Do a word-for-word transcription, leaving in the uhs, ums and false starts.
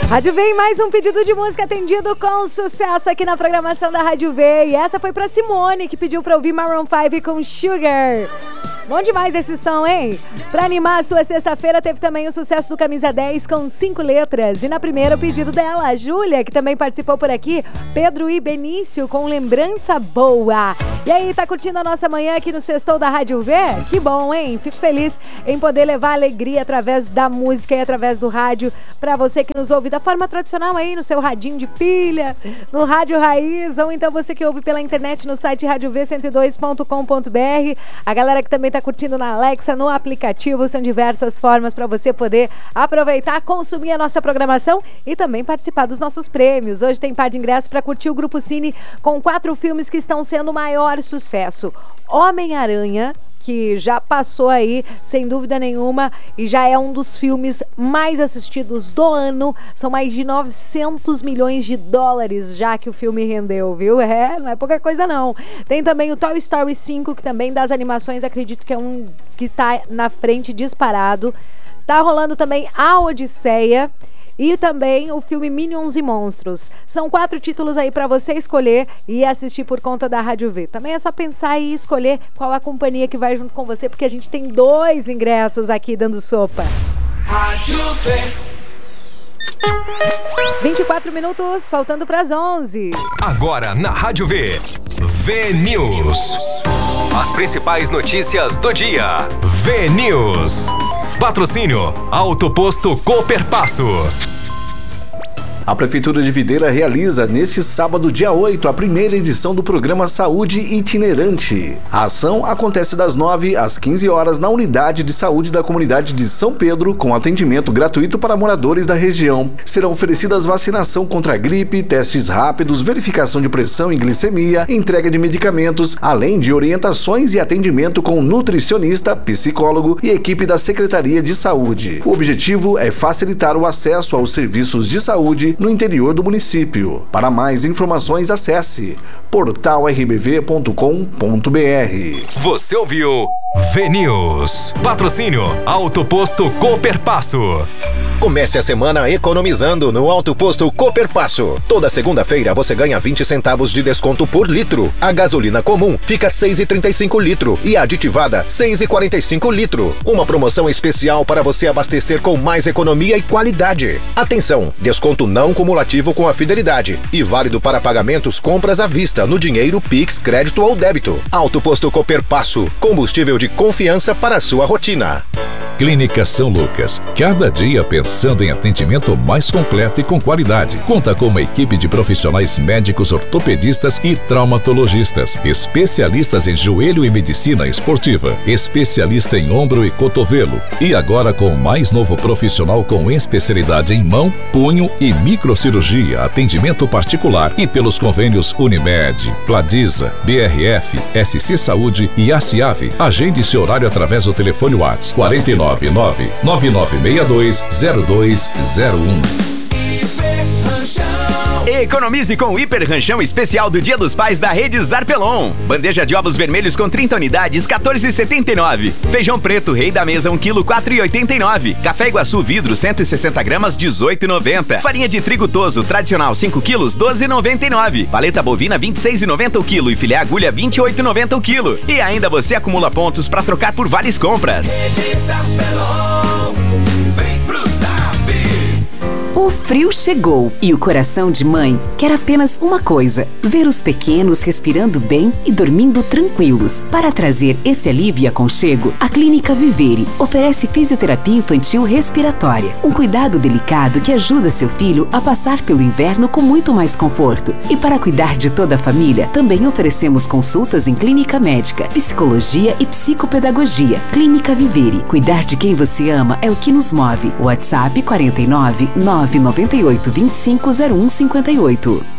Rádio V, mais um pedido de música atendido com sucesso aqui na programação da Rádio V. E essa foi pra Simone, que pediu pra ouvir Maroon five com Sugar. Bom demais esse som, hein? Pra animar a sua sexta-feira, teve também o sucesso do Camisa dez com cinco letras. E na primeira, o pedido dela, a Júlia, que também participou por aqui, Pedro e Benício com Lembrança Boa. E aí, tá curtindo a nossa manhã aqui no Sextou da Rádio V? Que bom, hein? Fico feliz em poder levar alegria através da música e através do rádio pra você que nos ouve da forma tradicional aí, no seu radinho de pilha, no Rádio Raiz, ou então você que ouve pela internet no site rádio v cento e dois ponto com ponto b r. A galera que também tá curtindo na Alexa, no aplicativo, são diversas formas para você poder aproveitar, consumir a nossa programação e também participar dos nossos prêmios. Hoje tem par de ingressos para curtir o Grupo Cine com quatro filmes que estão sendo o maior sucesso. Homem-Aranha, que já passou aí, sem dúvida nenhuma, e já é um dos filmes mais assistidos do ano. São mais de novecentos milhões de dólares já que o filme rendeu, viu? É, não é pouca coisa não. Tem também o Toy Story cinco, que também das animações, acredito que é um que tá na frente disparado. Tá rolando também a Odisseia. E também o filme Minions e Monstros. São quatro títulos aí para você escolher e assistir por conta da Rádio V. Também é só pensar e escolher qual a companhia que vai junto com você, porque a gente tem dois ingressos aqui dando sopa. Rádio V. vinte e quatro minutos, faltando para as onze. Agora na Rádio V. V News. As principais notícias do dia. V News. Patrocínio Auto Posto Cooperpasso. A Prefeitura de Videira realiza neste sábado, dia oito, a primeira edição do programa Saúde Itinerante. A ação acontece das nove às quinze horas na Unidade de Saúde da Comunidade de São Pedro, com atendimento gratuito para moradores da região. Serão oferecidas vacinação contra a gripe, testes rápidos, verificação de pressão e glicemia, entrega de medicamentos, além de orientações e atendimento com nutricionista, psicólogo e equipe da Secretaria de Saúde. O objetivo é facilitar o acesso aos serviços de saúde no interior do município. Para mais informações, acesse portal r b v ponto com ponto b r. Você ouviu V News. Patrocínio Auto Posto Cooperpasso. Comece a semana economizando no Auto Posto Cooperpasso. Toda segunda-feira você ganha vinte centavos de desconto por litro. A gasolina comum fica seis reais e trinta e cinco litro e a aditivada seis reais e quarenta e cinco litro. Uma promoção especial para você abastecer com mais economia e qualidade. Atenção, desconto não cumulativo com a fidelidade e válido para pagamentos compras à vista no dinheiro, Pix, crédito ou débito. Auto Posto Cooperpasso, combustível de confiança para a sua rotina. Clínica São Lucas, cada dia pensando em atendimento mais completo e com qualidade. Conta com uma equipe de profissionais médicos, ortopedistas e traumatologistas, especialistas em joelho e medicina esportiva, especialista em ombro e cotovelo. E agora com o mais novo profissional com especialidade em mão, punho e microcirurgia, atendimento particular e pelos convênios Unimed, Pladiza, B R F, S C Saúde e ACIAV. Agende seu horário através do telefone WhatsApp quarenta e nove nove nove nove seis dois zero dois zero um. Economize com o Hiper Ranchão especial do Dia dos Pais da Rede Zarpelon. Bandeja de ovos vermelhos com trinta unidades, quatorze reais e setenta e nove centavos. Feijão preto Rei da Mesa um quilo, quatro reais e oitenta e nove centavos. Café Iguaçu vidro cento e sessenta gramas, dezoito reais e noventa centavos. Farinha de trigo Toso tradicional cinco quilos, doze reais e noventa e nove centavos. Paleta bovina vinte e seis reais e noventa centavos o quilo e filé agulha vinte e oito reais e noventa centavos o quilo. E ainda você acumula pontos para trocar por várias compras. Rede Zarpelon, vem pro Zap. O frio chegou e o coração de mãe quer apenas uma coisa: ver os pequenos respirando bem e dormindo tranquilos. Para trazer esse alívio e aconchego, a Clínica Vivere oferece fisioterapia infantil respiratória, um cuidado delicado que ajuda seu filho a passar pelo inverno com muito mais conforto. E para cuidar de toda a família, também oferecemos consultas em clínica médica, psicologia e psicopedagogia. Clínica Vivere. Cuidar de quem você ama é o que nos move. WhatsApp quarenta e nove nove nove oito dois cinco zero um cinco oito.